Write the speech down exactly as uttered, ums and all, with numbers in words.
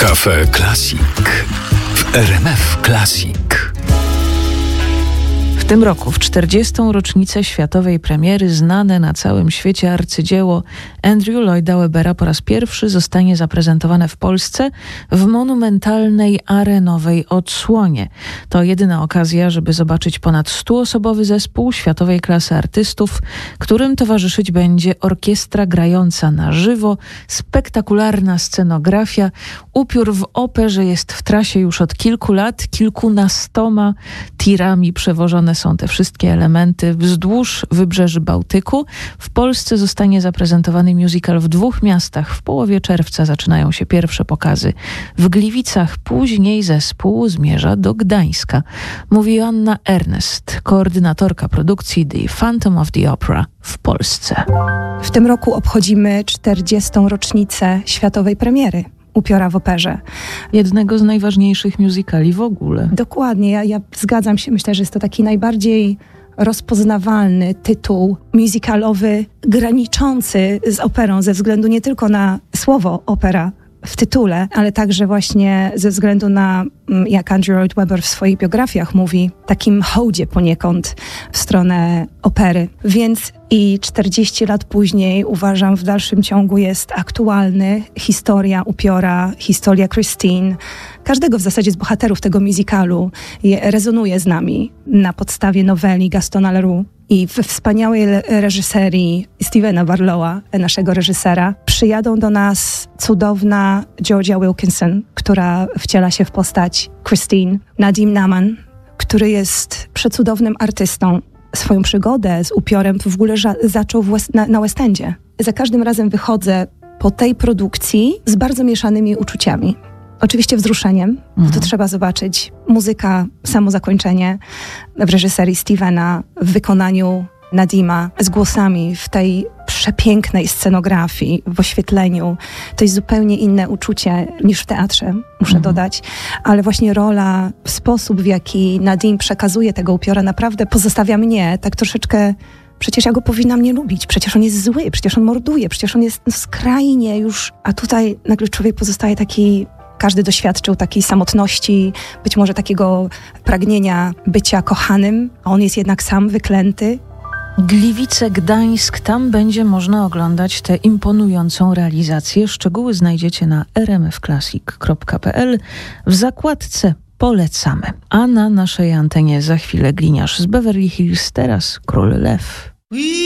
Cafe Classic w R M F Classic. W tym roku, w czterdziestą rocznicę światowej premiery, znane na całym świecie arcydzieło Andrew Lloyda Webbera po raz pierwszy zostanie zaprezentowane w Polsce w monumentalnej arenowej odsłonie. To jedyna okazja, żeby zobaczyć ponad stuosobowy zespół światowej klasy artystów, którym towarzyszyć będzie orkiestra grająca na żywo, spektakularna scenografia. Upiór w operze jest w trasie już od kilku lat, kilkunastoma tirami przewożone są te wszystkie elementy wzdłuż wybrzeży Bałtyku. W Polsce zostanie zaprezentowany musical w dwóch miastach. W połowie czerwca zaczynają się pierwsze pokazy w Gliwicach. Później zespół zmierza do Gdańska. Mówi Joanna Ernest, koordynatorka produkcji The Phantom of the Opera w Polsce. W tym roku obchodzimy czterdziestą rocznicę światowej premiery Upiora w operze. Jednego z najważniejszych musicali w ogóle. Dokładnie, ja, ja zgadzam się. Myślę, że jest to taki najbardziej rozpoznawalny tytuł musicalowy, graniczący z operą ze względu nie tylko na słowo opera w tytule, ale także właśnie ze względu na, jak Andrew Lloyd Webber w swoich biografiach mówi, takim hołdzie poniekąd w stronę opery. Więc i czterdzieści lat później uważam, w dalszym ciągu jest aktualny. Historia Upiora, historia Christine, każdego w zasadzie z bohaterów tego musicalu je, rezonuje z nami na podstawie noweli Gastona Leroux. I we wspaniałej reżyserii Stevena Barlowa, naszego reżysera, przyjadą do nas cudowna Georgia Wilkinson, która wciela się w postać Christine, Nadim Naman, który jest przecudownym artystą. Swoją przygodę z upiorem w ogóle ża- zaczął w West, na, na West Endzie. Za każdym razem wychodzę po tej produkcji z bardzo mieszanymi uczuciami. Oczywiście wzruszeniem, mhm. to trzeba zobaczyć. Muzyka, samo zakończenie w reżyserii Stevena, w wykonaniu Nadima, z głosami w tej przepięknej scenografii, w oświetleniu. To jest zupełnie inne uczucie niż w teatrze, muszę mhm. dodać. Ale właśnie rola, sposób, w jaki Nadim przekazuje tego upiora, naprawdę pozostawia mnie tak troszeczkę. Przecież ja go powinnam nie lubić, przecież on jest zły, przecież on morduje, przecież on jest skrajnie już. A tutaj nagle człowiek pozostaje taki. Każdy doświadczył takiej samotności, być może takiego pragnienia bycia kochanym, a on jest jednak sam wyklęty. Gliwice, Gdańsk, tam będzie można oglądać tę imponującą realizację. Szczegóły znajdziecie na r m f classic kropka p l w zakładce Polecamy. A na naszej antenie za chwilę gliniarz z Beverly Hills, teraz Król Lew.